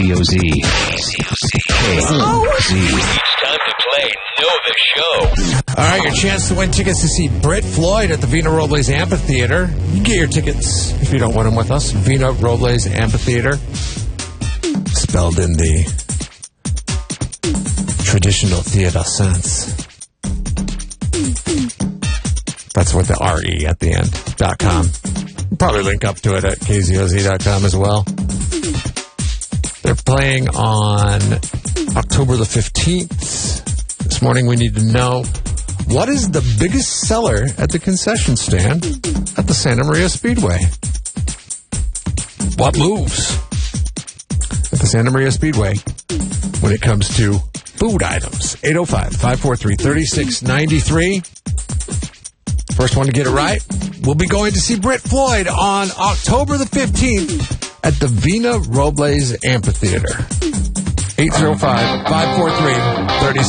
KCOZ. It's time to play Know the Show. All right, your chance to win tickets to see Britt Floyd at the Vina Robles Amphitheater. You can get your tickets if you don't win them with us. Vina Robles Amphitheater. Spelled in the traditional theater sense. That's what the RE at the end.com. We'll probably link up to it at KZOZ.com as well. They're playing on October the 15th. This morning we need to know, what is the biggest seller at the concession stand at the Santa Maria Speedway? What moves at the Santa Maria Speedway when it comes to food items? 805-543-3693. First one to get it right, we'll be going to see Britt Floyd on October the 15th at the Vina Robles Amphitheater. 805-543-3693.